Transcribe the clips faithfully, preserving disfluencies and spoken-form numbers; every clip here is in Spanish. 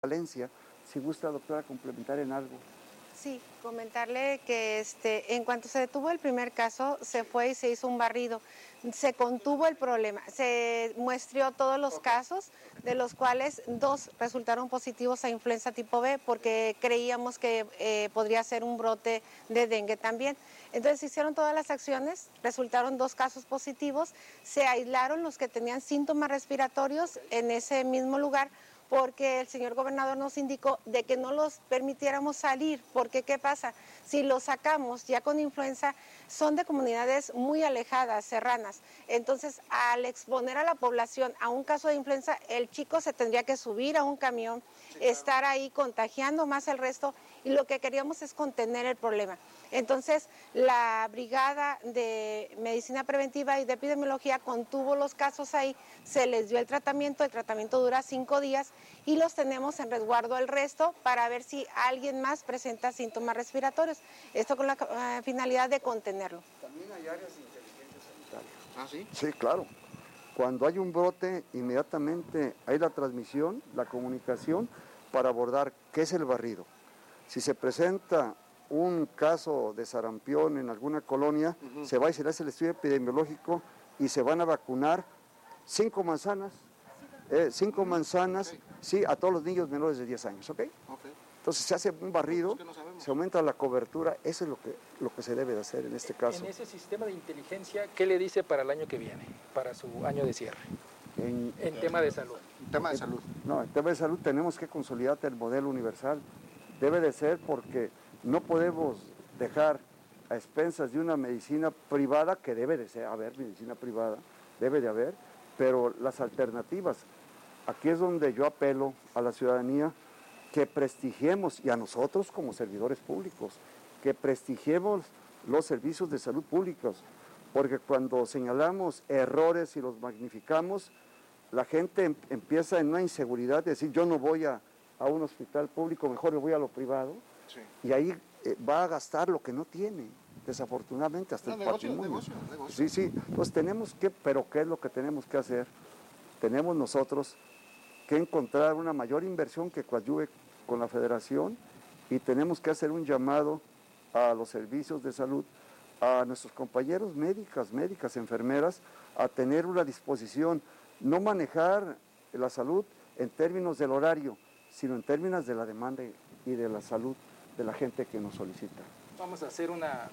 Valencia. Si gusta, doctora, complementar en algo. Sí, comentarle que este, en cuanto se detuvo el primer caso, se fue y se hizo un barrido. Se contuvo el problema, se muestreó todos los okay. casos, de los cuales dos resultaron positivos a influenza tipo B, porque creíamos que eh, podría ser un brote de dengue también. Entonces hicieron todas las acciones, resultaron dos casos positivos, se aislaron los que tenían síntomas respiratorios en ese mismo lugar, porque el señor gobernador nos indicó de que no los permitiéramos salir, porque ¿qué pasa? Si los sacamos ya con influenza, son de comunidades muy alejadas, serranas, entonces al exponer a la población a un caso de influenza, el chico se tendría que subir a un camión, sí, claro. estar ahí contagiando más al resto, y lo que queríamos es contener el problema. Entonces, la Brigada de Medicina Preventiva y de Epidemiología contuvo los casos ahí, se les dio el tratamiento, el tratamiento dura cinco días y los tenemos en resguardo el resto para ver si alguien más presenta síntomas respiratorios. Esto con la uh, finalidad de contenerlo. También hay áreas de inteligencia sanitaria. ¿Ah, sí? Sí, claro. Cuando hay un brote, inmediatamente hay la transmisión, la comunicación para abordar qué es el barrido. Si se presenta un caso de sarampión en alguna colonia, uh-huh. se va y se le hace el estudio epidemiológico y se van a vacunar cinco manzanas, eh, cinco uh-huh. manzanas, okay. sí, a todos los niños menores de diez años, ¿ok? okay. Entonces se hace un barrido, no se aumenta la cobertura, eso es lo que, lo que se debe de hacer en este caso. En ese sistema de inteligencia, ¿qué le dice para el año que viene, para su año de cierre? En, en tema de salud. En tema de salud. No, en tema de salud tenemos que consolidar el modelo universal. Debe de ser porque no podemos dejar a expensas de una medicina privada, que debe de ser, haber medicina privada, debe de haber, pero las alternativas, aquí es donde yo apelo a la ciudadanía que prestigiemos, y a nosotros como servidores públicos, que prestigiemos los servicios de salud públicos, porque cuando señalamos errores y los magnificamos, la gente em- empieza en una inseguridad de decir, yo no voy a, a un hospital público, mejor me voy a lo privado, sí. y ahí eh, va a gastar lo que no tiene, desafortunadamente, hasta no, el negocio, patrimonio. Negocio, negocio. Sí, sí, pues tenemos que, pero ¿qué es lo que tenemos que hacer? Tenemos nosotros que encontrar una mayor inversión que coadyuve con la federación, y tenemos que hacer un llamado a los servicios de salud, a nuestros compañeros médicas, médicas, enfermeras, a tener una disposición, no manejar la salud en términos del horario, sino en términos de la demanda y de la salud de la gente que nos solicita. Vamos a hacer una,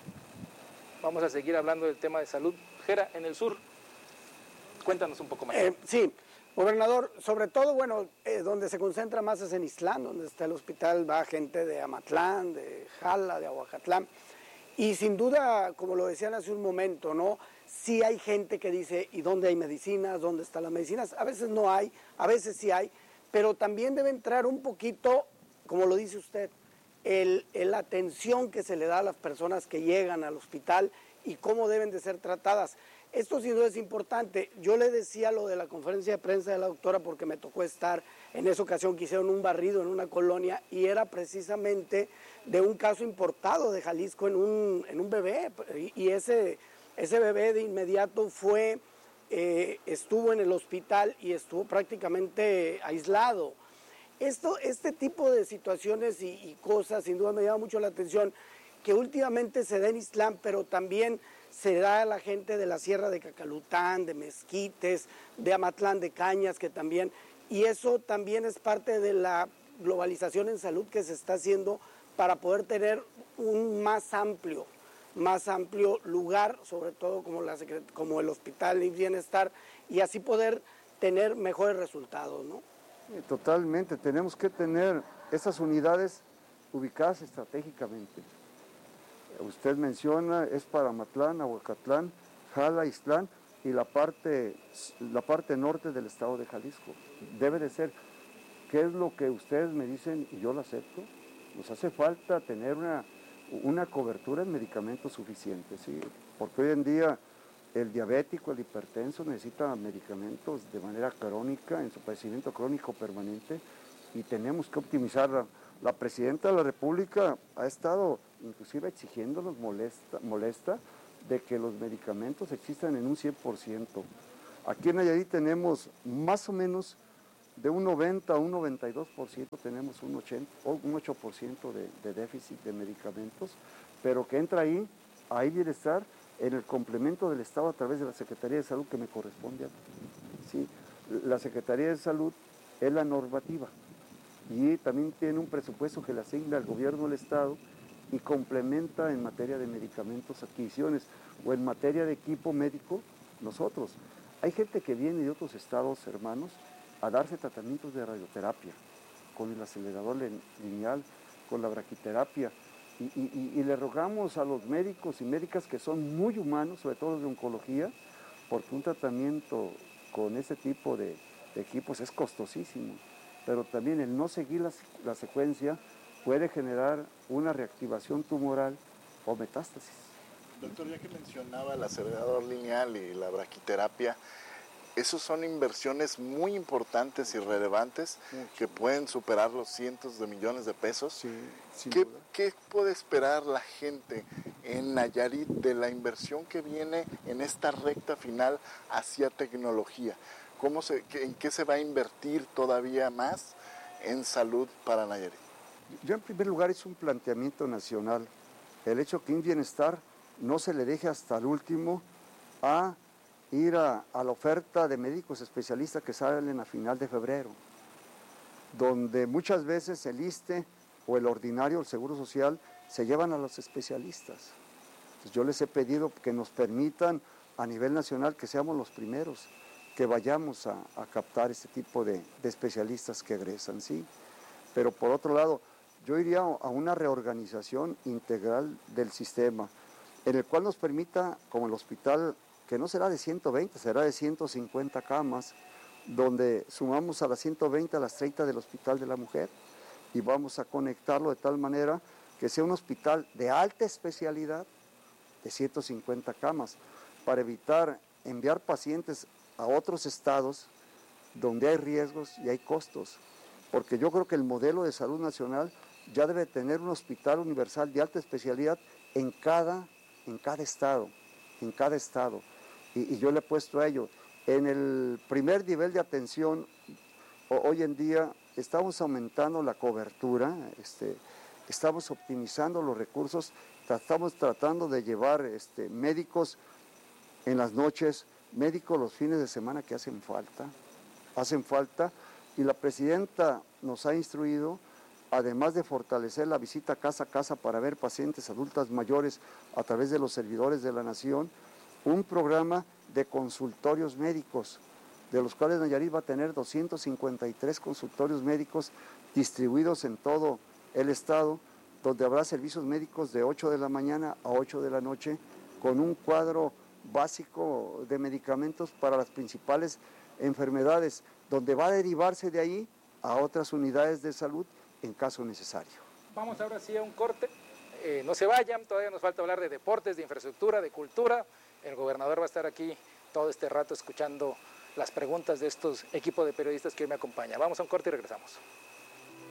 vamos a seguir hablando del tema de salud. Jera, en el sur, cuéntanos un poco más. Eh, sí, gobernador, sobre todo, bueno, eh, donde se concentra más es en Ixtlán, donde está el hospital, va gente de Amatlán, de Jala, de Aguacatlán, y sin duda, como lo decían hace un momento, ¿no? Sí hay gente que dice, ¿y dónde hay medicinas? ¿Dónde están las medicinas? A veces no hay, a veces sí hay, pero también debe entrar un poquito, como lo dice usted, el, el, la atención que se le da a las personas que llegan al hospital y cómo deben de ser tratadas. Esto sin duda es importante. Yo le decía lo de la conferencia de prensa de la doctora porque me tocó estar en esa ocasión que hicieron un barrido en una colonia y era precisamente de un caso importado de Jalisco en un, en un bebé, y, y ese, ese bebé de inmediato fue, eh, estuvo en el hospital y estuvo prácticamente aislado. Esto, este tipo de situaciones y, y cosas sin duda me llama mucho la atención, que últimamente se da en Ixtlán, pero también se da a la gente de la Sierra de Cacalután, de Mezquites, de Amatlán de Cañas, que también, y eso también es parte de la globalización en salud que se está haciendo para poder tener un más amplio, más amplio lugar, sobre todo como, la, como el Hospital de Bienestar, y así poder tener mejores resultados, ¿no? Totalmente, tenemos que tener esas unidades ubicadas estratégicamente. Usted menciona, es para Amatlán, Aguacatlán, Jala, Ixtlán y la parte, la parte norte del estado de Jalisco. Debe de ser. ¿Qué es lo que ustedes me dicen y yo lo acepto? Nos hace falta tener una, una cobertura en medicamentos suficientes, ¿sí? Porque hoy en día el diabético, el hipertenso necesita medicamentos de manera crónica, en su padecimiento crónico permanente, y tenemos que optimizarla. La presidenta de la República ha estado inclusive exigiéndonos, molesta, molesta, de que los medicamentos existan en un cien por ciento. Aquí en Nayarit tenemos más o menos de un noventa a un noventa y dos por ciento tenemos un, ochenta, un ocho por ciento de, de déficit de medicamentos, pero que entra ahí, ahí bienestar, en el complemento del Estado a través de la Secretaría de Salud que me corresponde a mí. ¿Sí? La Secretaría de Salud es la normativa y también tiene un presupuesto que le asigna al gobierno del Estado y complementa en materia de medicamentos, adquisiciones o en materia de equipo médico, nosotros. Hay gente que viene de otros estados hermanos a darse tratamientos de radioterapia, con el acelerador lineal, con la braquiterapia, y, y, y le rogamos a los médicos y médicas que son muy humanos, sobre todo los de oncología, porque un tratamiento con ese tipo de, de equipos es costosísimo, pero también el no seguir la, la secuencia puede generar una reactivación tumoral o metástasis. Doctor, ya que mencionaba el acelerador lineal y la braquiterapia, esos son inversiones muy importantes y relevantes Mucho. que pueden superar los cientos de millones de pesos. Sí, sin ¿Qué, duda. ¿Qué puede esperar la gente en Nayarit de la inversión que viene en esta recta final hacia tecnología? ¿Cómo se, ¿En qué se va a invertir todavía más en salud para Nayarit? Yo en primer lugar es un planteamiento nacional. El hecho que un bienestar no se le deje hasta el último a ir a, a la oferta de médicos especialistas que salen a final de febrero, donde muchas veces el I S S S T E o el ordinario, el Seguro Social, se llevan a los especialistas. Entonces yo les he pedido que nos permitan a nivel nacional que seamos los primeros, que vayamos a, a captar este tipo de, de especialistas que egresan, ¿sí? Pero por otro lado, yo iría a una reorganización integral del sistema, en el cual nos permita, como el hospital, que no será de ciento veinte, será de ciento cincuenta camas, donde sumamos a las ciento veinte a las treinta del Hospital de la Mujer y vamos a conectarlo de tal manera que sea un hospital de alta especialidad de ciento cincuenta camas, para evitar enviar pacientes a otros estados donde hay riesgos y hay costos, porque yo creo que el modelo de salud nacional ya debe tener un hospital universal de alta especialidad en cada, en cada estado, en cada estado. Y, y yo le he puesto a ello. En el primer nivel de atención, o, hoy en día estamos aumentando la cobertura, este, estamos optimizando los recursos, estamos tratando de llevar este, médicos en las noches, médicos los fines de semana que hacen falta, hacen falta, y la presidenta nos ha instruido, además de fortalecer la visita casa a casa para ver pacientes adultas mayores a través de los servidores de la nación, un programa de consultorios médicos, de los cuales Nayarit va a tener doscientos cincuenta y tres consultorios médicos distribuidos en todo el estado, donde habrá servicios médicos de ocho de la mañana a ocho de la noche, con un cuadro básico de medicamentos para las principales enfermedades, donde va a derivarse de ahí a otras unidades de salud en caso necesario. Vamos ahora sí a un corte. Eh, no se vayan, todavía nos falta hablar de deportes, de infraestructura, de cultura. El gobernador va a estar aquí todo este rato escuchando las preguntas de estos equipos de periodistas que hoy me acompañan. Vamos a un corte y regresamos.